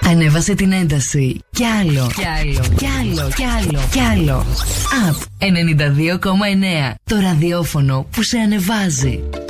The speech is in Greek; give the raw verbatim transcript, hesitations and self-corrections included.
Ανέβασε την ένταση. Κι άλλο. Κι άλλο. Κι άλλο. Κι άλλο. Κι άλλο. App ενενήντα δύο κόμμα εννέα. Το ραδιόφωνο που σε ανεβάζει.